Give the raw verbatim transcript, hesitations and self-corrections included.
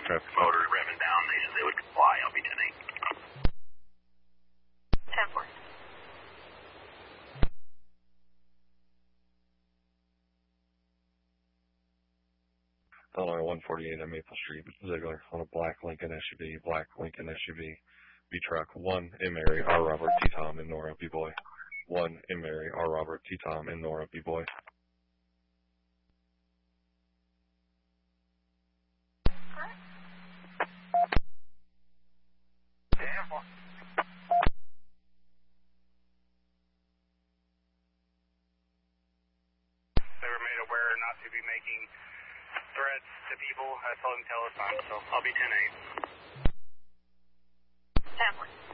traffic. Motor revving down. They said they would comply. I'll be ten eight. ten four. Illinois one forty-eight on Maple Street, Ziegler, on a black Lincoln S U V, black Lincoln S U V, B truck, one in Mary, R. Robert, T. Tom, and Nora, B. Boy. one in Mary, R. Robert, T. Tom, and Nora, B. Boy. They were made aware not to be making threats to people. I told them to tell us on, so I'll be ten eight. ten four.